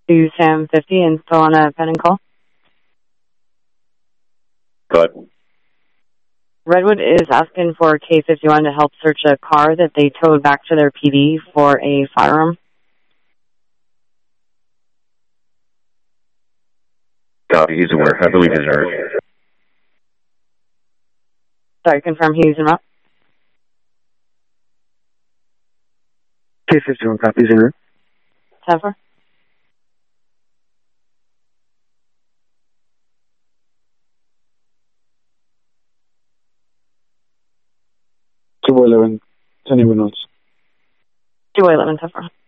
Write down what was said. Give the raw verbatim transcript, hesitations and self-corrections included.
to Sam fifty and still on a pending call. Go ahead. Redwood is asking for K fifty-one to help search a car that they towed back to their P D for a firearm. Copy, he's aware. I believe he's aware. Sorry, confirm he's in route. K fifty-one copies in route. ten four. two eleven, anyone else? two eleven, ten four.